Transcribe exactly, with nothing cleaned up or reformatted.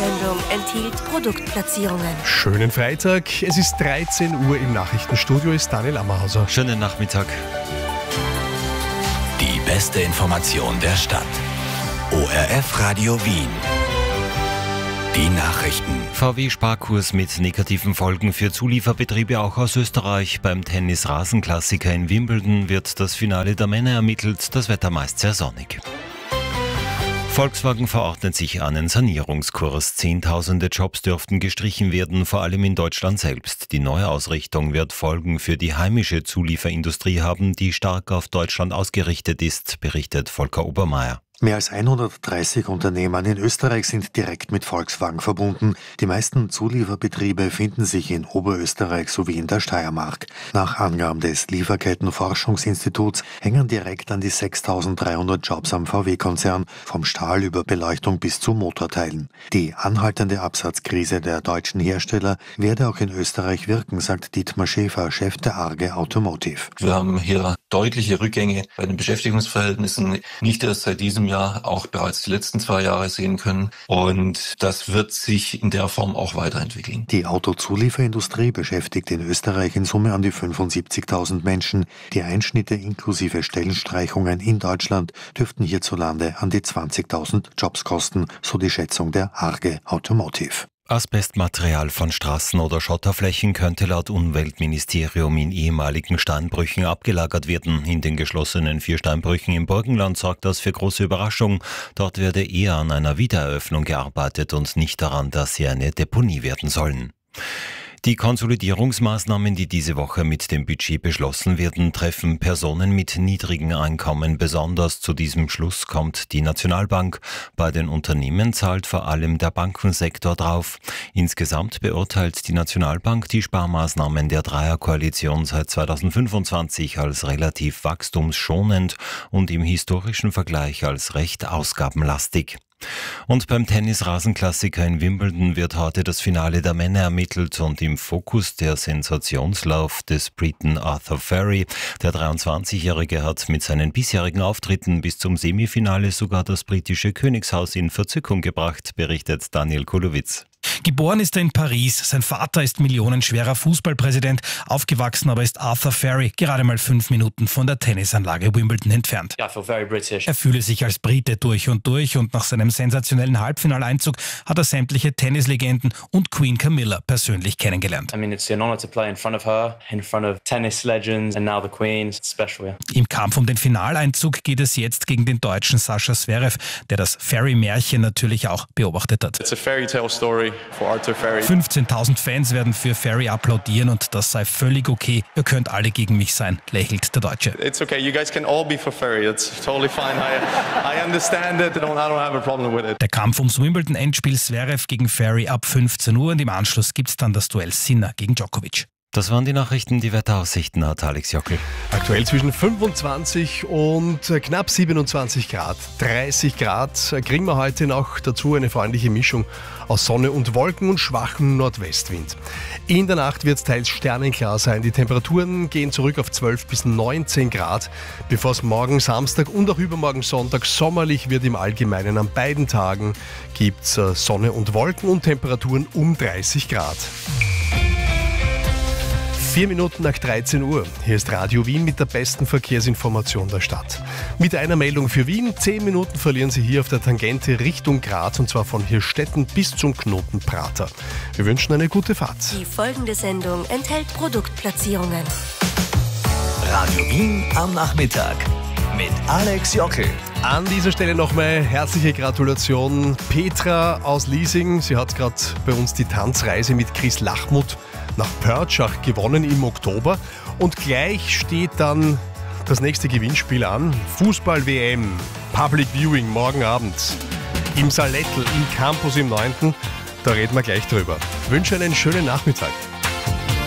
Sendung enthielt Produktplatzierungen. Schönen Freitag, es ist dreizehn Uhr, im Nachrichtenstudio ist Daniel Ammerhauser. Schönen Nachmittag. Die beste Information der Stadt. O R F Radio Wien. Die Nachrichten. V W-Sparkurs mit negativen Folgen für Zulieferbetriebe auch aus Österreich. Beim Tennis-Rasenklassiker in Wimbledon wird das Finale der Männer ermittelt, das Wetter meist sehr sonnig. Volkswagen verordnet sich einen Sanierungskurs. Zehntausende Jobs dürften gestrichen werden, vor allem in Deutschland selbst. Die Neuausrichtung wird Folgen für die heimische Zulieferindustrie haben, die stark auf Deutschland ausgerichtet ist, berichtet Volker Obermeier. Mehr als hundertdreißig Unternehmen in Österreich sind direkt mit Volkswagen verbunden. Die meisten Zulieferbetriebe finden sich in Oberösterreich sowie in der Steiermark. Nach Angaben des Lieferkettenforschungsinstituts hängen direkt an die sechstausenddreihundert Jobs am V W-Konzern, vom Stahl über Beleuchtung bis zu Motorteilen. Die anhaltende Absatzkrise der deutschen Hersteller werde auch in Österreich wirken, sagt Dietmar Schäfer, Chef der Arge Automotive. Wir haben hier deutliche Rückgänge bei den Beschäftigungsverhältnissen, nicht erst seit diesem Jahr, auch bereits die letzten zwei Jahre sehen können. Und das wird sich in der Form auch weiterentwickeln. Die Autozulieferindustrie beschäftigt in Österreich in Summe an die fünfundsiebzigtausend Menschen. Die Einschnitte inklusive Stellenstreichungen in Deutschland dürften hierzulande an die zwanzigtausend Jobs kosten, so die Schätzung der Arge Automotive. Asbestmaterial von Straßen oder Schotterflächen könnte laut Umweltministerium in ehemaligen Steinbrüchen abgelagert werden. In den geschlossenen vier Steinbrüchen im Burgenland sorgt das für große Überraschung. Dort werde eher an einer Wiedereröffnung gearbeitet und nicht daran, dass sie eine Deponie werden sollen. Die Konsolidierungsmaßnahmen, die diese Woche mit dem Budget beschlossen werden, treffen Personen mit niedrigen Einkommen besonders. Zu diesem Schluss kommt die Nationalbank. Bei den Unternehmen zahlt vor allem der Bankensektor drauf. Insgesamt beurteilt die Nationalbank die Sparmaßnahmen der Dreierkoalition seit zweitausendfünfundzwanzig als relativ wachstumsschonend und im historischen Vergleich als recht ausgabenlastig. Und beim Tennis-Rasenklassiker in Wimbledon wird heute das Finale der Männer ermittelt und im Fokus der Sensationslauf des Briten Arthur Ferry. Der dreiundzwanzigjährige hat mit seinen bisherigen Auftritten bis zum Semifinale sogar das britische Königshaus in Verzückung gebracht, berichtet Daniel Kulowitz. Geboren ist er in Paris, sein Vater ist millionenschwerer Fußballpräsident, aufgewachsen aber ist Arthur Ferry gerade mal fünf Minuten von der Tennisanlage Wimbledon entfernt. I feel very British. Er fühle sich als Brite durch und durch und nach seinem sensationellen Halbfinaleinzug hat er sämtliche Tennislegenden und Queen Camilla persönlich kennengelernt. I mean, it's an honor to play in front of her, in front of tennis legends and now the Queen. It's special, yeah. Im Kampf um den Finaleinzug geht es jetzt gegen den Deutschen Sascha Zverev, der das Ferry-Märchen natürlich auch beobachtet hat. It's a fairy tale story. fünfzehntausend Fans werden für Ferry applaudieren und das sei völlig okay. Ihr könnt alle gegen mich sein, lächelt der Deutsche. It's okay, you guys can all be for Ferry. It's totally fine. I, I understand it. I don't, I don't have a problem with it. Der Kampf ums Wimbledon-Endspiel Zverev gegen Ferry ab fünfzehn Uhr und im Anschluss gibt es dann das Duell Sinner gegen Djokovic. Das waren die Nachrichten, die Wetteraussichten hat Alex Jockel. Aktuell zwischen fünfundzwanzig und knapp siebenundzwanzig Grad. dreißig Grad kriegen wir heute noch dazu eine freundliche Mischung aus Sonne und Wolken und schwachem Nordwestwind. In der Nacht wird es teils sternenklar sein. Die Temperaturen gehen zurück auf zwölf bis neunzehn Grad, bevor es morgen Samstag und auch übermorgen Sonntag sommerlich wird im Allgemeinen. An beiden Tagen gibt es Sonne und Wolken und Temperaturen um dreißig Grad. Vier Minuten nach dreizehn Uhr. Hier ist Radio Wien mit der besten Verkehrsinformation der Stadt. Mit einer Meldung für Wien. Zehn Minuten verlieren Sie hier auf der Tangente Richtung Graz und zwar von Hirstetten bis zum Knoten Prater. Wir wünschen eine gute Fahrt. Die folgende Sendung enthält Produktplatzierungen. Radio Wien am Nachmittag mit Alex Jockel. An dieser Stelle nochmal herzliche Gratulation Petra aus Liesing. Sie hat gerade bei uns die Tanzreise mit Chris Lachmuth nach Pörtschach gewonnen im Oktober. Und gleich steht dann das nächste Gewinnspiel an. Fußball-W M, Public Viewing morgen Abend im Salettl, im Campus im neunten Da reden wir gleich drüber. Ich wünsche einen schönen Nachmittag.